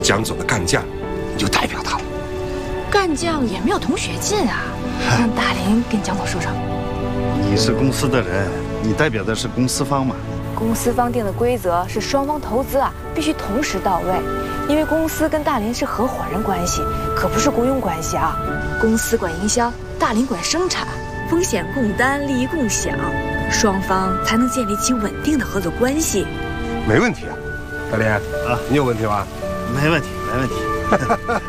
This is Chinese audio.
蒋总的干将，你就代表他了。 干将也没有同学近啊，让大林跟蒋总说说。 你是公司的人，你代表的是公司方嘛？ 公司方定的规则是双方投资必须同时到位，因为公司跟大林是合伙人关系，可不是雇佣关系啊。 公司管营销，大林管生产，风险共担，利益共享，双方才能建立起稳定的合作关系。 没问题啊，大林啊，你有问题吗？ 没问题，没问题。